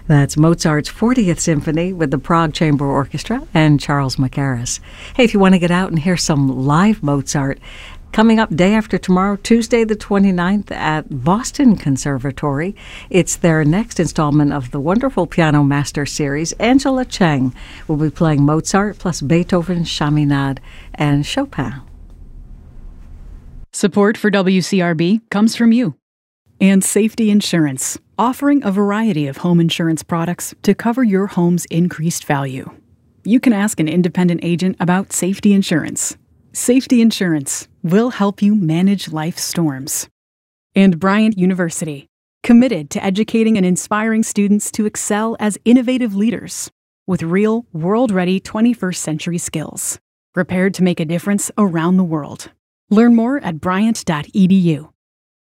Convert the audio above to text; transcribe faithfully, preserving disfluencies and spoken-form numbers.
That's Mozart's fortieth Symphony with the Prague Chamber Orchestra and Charles Mackerras. Hey, if you want to get out and hear some live Mozart, coming up day after tomorrow, Tuesday the twenty-ninth at Boston Conservatory. It's their next installment of the wonderful Piano Master Series. Angela Cheng will be playing Mozart plus Beethoven, Chaminade, and Chopin. Support for W C R B comes from you and Safety Insurance, offering a variety of home insurance products to cover your home's increased value. You can ask an independent agent about Safety Insurance. Safety Insurance will help you manage life's storms. And Bryant University, committed to educating and inspiring students to excel as innovative leaders with real, world-ready twenty-first century skills, prepared to make a difference around the world. Learn more at bryant dot e d u.